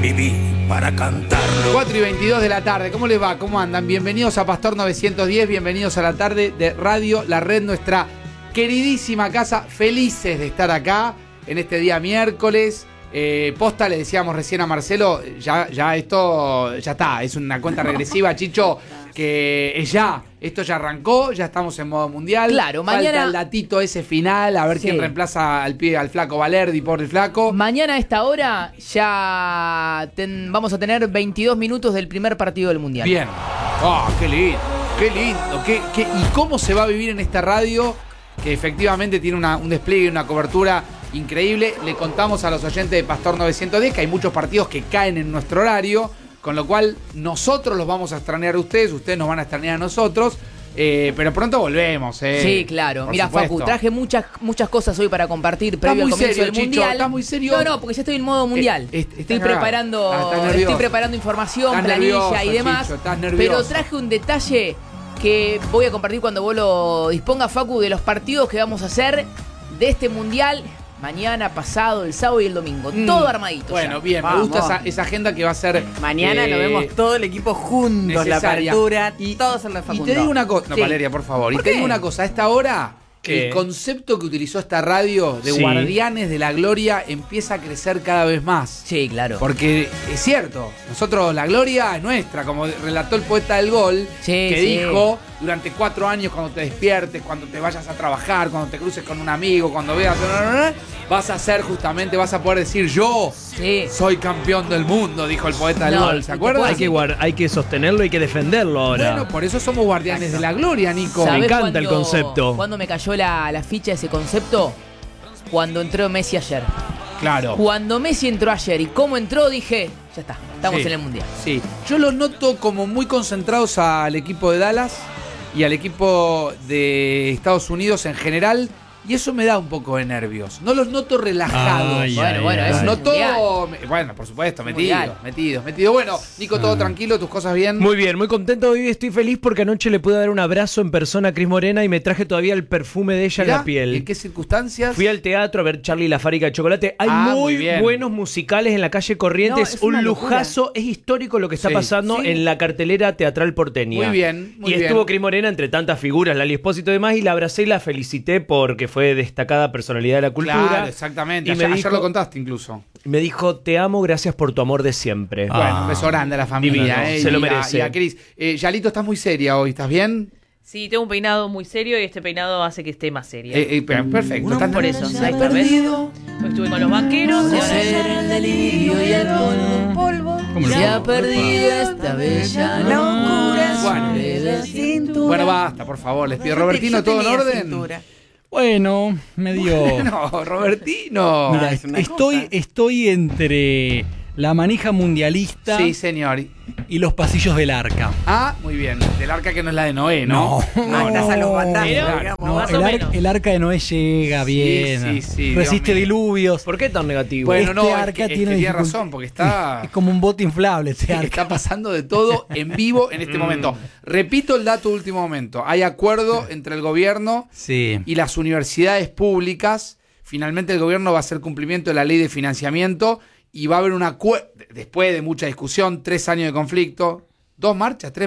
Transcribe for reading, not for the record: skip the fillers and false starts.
viví para cantarlo. 4:22 de la tarde, ¿cómo les va? ¿Cómo andan? Bienvenidos a Pastor 910, bienvenidos a la tarde de Radio La Red, nuestra queridísima casa. Felices de estar acá en este día miércoles. Posta, le decíamos recién a Marcelo, ya esto ya está, es una cuenta regresiva, Chicho, que esto ya arrancó, ya estamos en modo mundial. Claro, mañana. Falta el datito ese final, a ver quién reemplaza al flaco Valerdi, por el flaco. Mañana a esta hora ya vamos a tener 22 minutos del primer partido del mundial. Bien. Oh, qué lindo, qué lindo. ¿Y cómo se va a vivir en esta radio? Que efectivamente tiene un despliegue y una cobertura increíble. Le contamos a los oyentes de Pastor 910 que hay muchos partidos que caen en nuestro horario, con lo cual nosotros los vamos a extrañar a ustedes nos van a extrañar a nosotros, pero pronto volvemos. Sí, claro. Mira, Facu, traje muchas cosas hoy para compartir previo al comienzo del mundial. ¿Estás muy serio? No, porque ya estoy en modo mundial. Estoy preparando información, planilla y demás. Chicho, pero traje un detalle que voy a compartir cuando vos lo dispongas, Facu, de los partidos que vamos a hacer de este mundial. Mañana, pasado, el sábado y el domingo. Todo armadito. Bueno, ya. bien, Vamos. me gusta esa agenda que va a ser. Mañana lo vemos todo el equipo juntos, necesaria. la apertura, y todos en la Y Facundo. te digo una cosa, Sí. Valeria, por favor. Y ¿Por te qué? digo una cosa, a esta hora, ¿Qué? el concepto que utilizó esta radio de Sí. Guardianes de la Gloria empieza a crecer cada vez más. Sí, claro. Porque es cierto, nosotros la gloria es nuestra, como relató el poeta del gol, Sí, que sí. dijo durante 4 años, cuando te despiertes, cuando te vayas a trabajar, cuando te cruces con un amigo, cuando veas, vas a ser justamente, vas a poder decir yo Sí. soy campeón del mundo, dijo el poeta del No, gol, y ¿se te acuerdan? Hay que sostenerlo, hay que defenderlo ahora. Bueno, por eso somos guardianes de la gloria, Nico. ¿Sabés Me encanta el concepto. Cuando me cayó la ficha de ese concepto? Cuando entró Messi ayer. Claro. Cuando Messi entró ayer y cómo entró, dije, ya está, estamos Sí. en el mundial. Sí, yo los noto como muy concentrados al equipo de Dallas y al equipo de Estados Unidos en general, y eso me da un poco de nervios. No los noto relajados. Ay, Bueno, ay, eso ay. Los es noto, mundial. bueno, por supuesto, Mundial. metidos. Bueno, Nico, todo tranquilo, tus cosas bien. Muy bien, muy contento hoy. Estoy feliz porque anoche le pude dar un abrazo en persona a Cris Morena y me traje todavía el perfume de ella en Mirá, la piel. ¿y en qué circunstancias? Fui al teatro a ver Charlie y la fábrica de chocolate. Hay Muy muy bien. buenos musicales en la calle Corrientes. No, es un una lujazo. Es histórico lo que está Sí. pasando Sí. en la cartelera teatral porteña. Muy bien, muy y bien. estuvo Cris Morena entre tantas figuras, Lali Espósito y demás, y la abracé y la felicité porque fue destacada personalidad de la cultura. Claro, exactamente. Y Ayer lo contaste incluso. me dijo, te amo, gracias por tu amor de siempre. Bueno, un beso grande a la familia. Divino, se lo y merece. Y a Cris. Yalito, estás muy seria hoy, ¿estás bien? Sí, tengo un peinado muy serio y este peinado hace que esté más seria. Perfecto. ¿Estás por eso. Se ha Ahí está, ¿ves? perdido. Hoy estuve con los banqueros y ahora el delirio y el polvo. Se ha perdido esta bella locura. Bueno. sobre la cintura. Bueno, basta, por favor, les pido. Robertino, ¿todo en orden? Bueno, medio. No, Robertino. Mira, es una estoy entre la manija mundialista Sí, señor. y los pasillos del arca. Ah, muy bien. Del arca que no es la de Noé, ¿no? Estás a los bandazos, Pero- digamos. No, Más o menos. el arca de Noé llega bien. sí, resiste Dios mío. diluvios. ¿Por qué tan negativo? Bueno, Este no, es arca que tiene tiene dificultad. razón, porque está, Es como un bote inflable este arca. está pasando de todo en vivo en este momento. Repito el dato de último momento. Hay acuerdo entre el gobierno Sí. y las universidades públicas. Finalmente el gobierno va a hacer cumplimiento de la ley de financiamiento y va a haber un acuerdo, después de mucha discusión, 3 años de conflicto, 2 marchas, 3